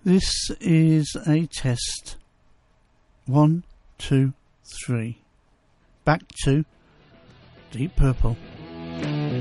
This is a test. 1, 2, 3. Back to Deep Purple.